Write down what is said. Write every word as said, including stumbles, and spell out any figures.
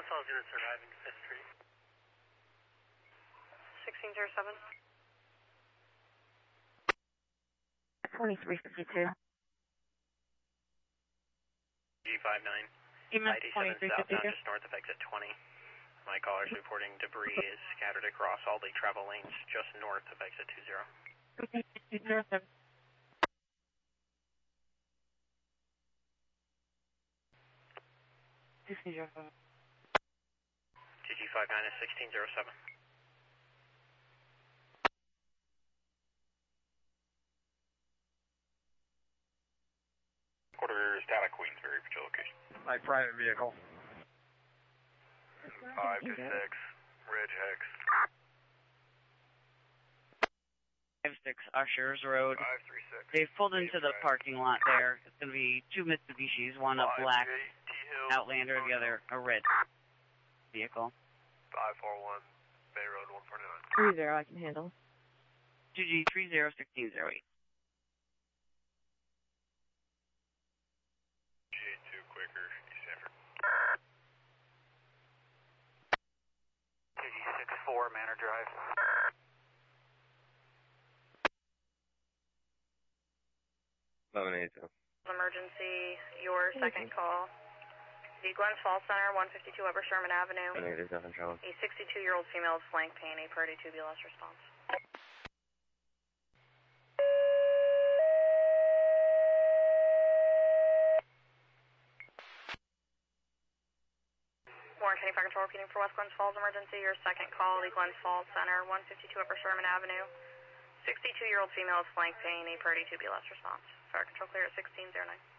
Falls units arriving fifth Street. sixteen zero seven. twenty-three fifty-two. G five nine. Email I D seven twenty-three southbound fifty-two. just north of exit twenty. My callers reporting debris is scattered across all the travel lanes just north of exit two zero. sixteen zero seven. sixteen zero seven. G G five nine is sixteen zero seven. Quarter static Queensbury for your location. My private vehicle. five two six, Ridge Hex. five six Ushers Road. five three six. They've pulled into the parking lot there. It's going to be two Mitsubishis, one a black Outlander, the other a red vehicle. five four one, Bay Road one forty-nine. three zero, I can handle. two G three zero one six zero eight. G two quicker, East Sanford. two G six four, Manor Drive. eleven eighty-two. Emergency, your second call. The Glens Falls Center, one fifty-two Upper Sherman Avenue. eleven eighty-seven, Charlie. A sixty-two-year-old female with flank pain, a priority two B L S response. Warren County Fire Control repeating for West Glens Falls emergency. Your second call, the Glens Falls Center, one fifty-two Upper Sherman Avenue. sixty-two-year-old female with flank pain, a priority two B L S response. Fire Control clear at sixteen zero nine.